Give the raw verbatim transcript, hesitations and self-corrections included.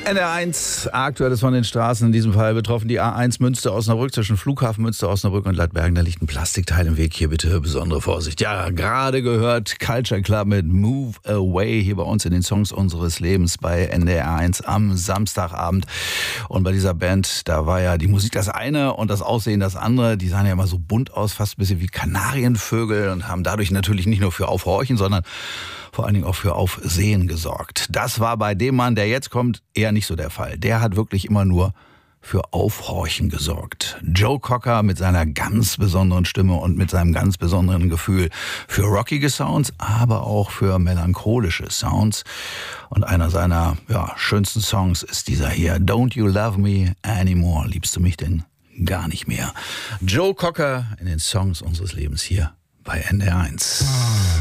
N R eins, Aktuelles von den Straßen, in diesem Fall betroffen die A eins Münster-Osnabrück zwischen Flughafen Münster-Osnabrück und Leitbergen. Da liegt ein Plastikteil im Weg, hier bitte besondere Vorsicht. Ja, gerade gehört Culture Club mit Move Away hier bei uns in den Songs unseres Lebens bei N D R eins am Samstagabend. Und bei dieser Band, da war ja die Musik das eine und das Aussehen das andere. Die sahen ja immer so bunt aus, fast ein bisschen wie Kanarienvögel und haben dadurch natürlich nicht nur für Aufhorchen, sondern vor allen Dingen auch für Aufsehen gesorgt. Das war bei dem Mann, der jetzt kommt, eher nicht so der Fall. Der hat wirklich immer nur für Aufhorchen gesorgt. Joe Cocker mit seiner ganz besonderen Stimme und mit seinem ganz besonderen Gefühl für rockige Sounds, aber auch für melancholische Sounds. Und einer seiner ja, schönsten Songs ist dieser hier, Don't You Love Me Anymore? Liebst du mich denn gar nicht mehr? Joe Cocker in den Songs unseres Lebens hier bei N D R eins.